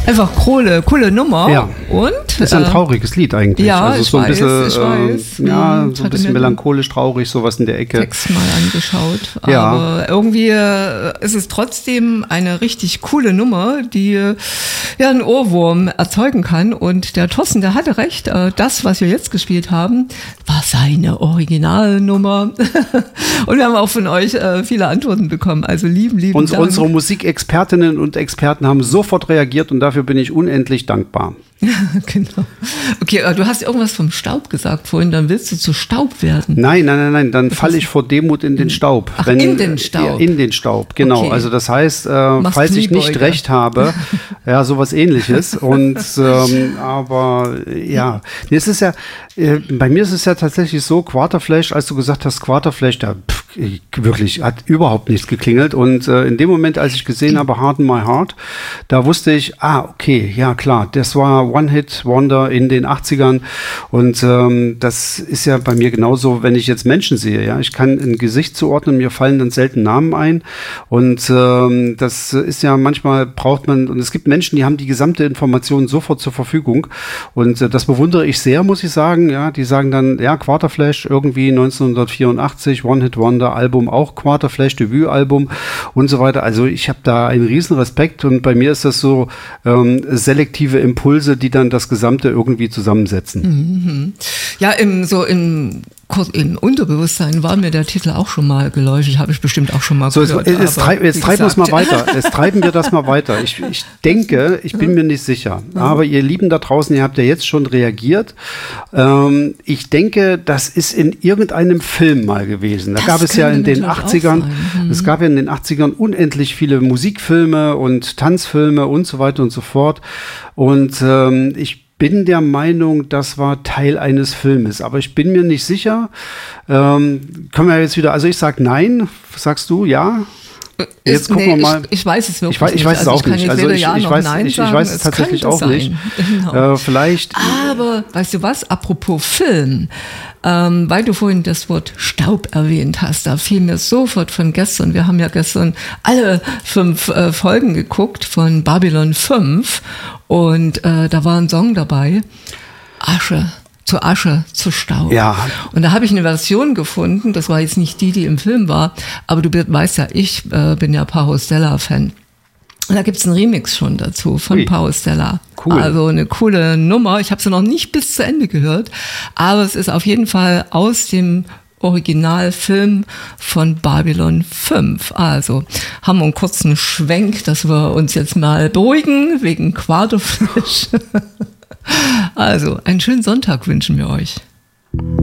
Einfach coole Nummer. Ja. Und? Ist ein trauriges Lied eigentlich. Ja, also so ein bisschen, ich weiß. Ja, so ein bisschen melancholisch, traurig, sowas in der Ecke. Text mal angeschaut. Ja. Aber irgendwie ist es trotzdem eine richtig coole Nummer, die ja einen Ohrwurm erzeugen kann. Und der Thorsten, der hatte recht. Das, was wir jetzt gespielt haben, war seine Originalnummer. Und wir haben auch von euch viele Antworten bekommen. Also lieben Dank. Unsere Musikexpertinnen und Experten haben sofort reagiert und dafür bin ich unendlich dankbar. Genau. Okay, du hast irgendwas vom Staub gesagt vorhin, dann willst du zu Staub werden. Nein, dann falle ich vor Demut in den Staub. Ach, in den Staub? Ja, in den Staub, genau. Okay. Also das heißt, falls ich nicht recht habe, ja, sowas Ähnliches. Und aber ja, es ist ja, bei mir ist es ja tatsächlich so, Quarterflash, als du gesagt hast, Quarterflash, da wirklich hat überhaupt nichts geklingelt. Und in dem Moment, als ich gesehen habe, Harden My Heart, da wusste ich, okay, ja klar, das war One-Hit-Wonder in den 80ern. Und das ist ja bei mir genauso, wenn ich jetzt Menschen sehe. Ja, ich kann ein Gesicht zuordnen, mir fallen dann selten Namen ein. Und das ist ja manchmal braucht man, und es gibt Menschen, die haben die gesamte Information sofort zur Verfügung. Und das bewundere ich sehr, muss ich sagen. Ja, die sagen dann, ja, Quarterflash irgendwie 1984, One-Hit-Wonder, Album auch Quarterflash, Debütalbum und so weiter. Also ich habe da einen riesen Respekt und bei mir ist das so selektive Impulse, die dann das Gesamte irgendwie zusammensetzen. Mhm. Ja, im Unterbewusstsein war mir der Titel auch schon mal geläufig, habe ich bestimmt auch schon mal gehört. Jetzt treiben wir es mal weiter. Jetzt treiben wir das mal weiter. Ich denke, ich bin mir nicht sicher, aber ihr Lieben da draußen, ihr habt ja jetzt schon reagiert. Ich denke, das ist in irgendeinem Film mal gewesen. Da gab es ja in den 80ern, es gab ja in den 80ern unendlich viele Musikfilme und Tanzfilme und so weiter und so fort. Und ich bin der Meinung, das war Teil eines Filmes, aber ich bin mir nicht sicher. Können wir jetzt wieder, also ich sage nein, sagst du ja? Jetzt gucken wir mal. Ich weiß es wirklich nicht. Ich weiß es auch nicht. Also ich weiß es es tatsächlich auch nicht. Genau. Vielleicht. Aber weißt du was? Apropos Film, weil du vorhin das Wort Staub erwähnt hast, da fiel mir sofort von gestern. Wir haben ja gestern alle 5 Folgen geguckt von Babylon 5 und da war ein Song dabei, Asche zu Staub. Ja. Und da habe ich eine Version gefunden, das war jetzt nicht die im Film war, aber du weißt ja, ich bin ja Pajo Stella-Fan. Und da gibt es einen Remix schon dazu von Pajo Stella. Cool. Also eine coole Nummer. Ich habe sie noch nicht bis zu Ende gehört, aber es ist auf jeden Fall aus dem Originalfilm von Babylon 5. Also haben wir einen kurzen Schwenk, dass wir uns jetzt mal beruhigen wegen Quarterflash. Also, einen schönen Sonntag wünschen wir euch.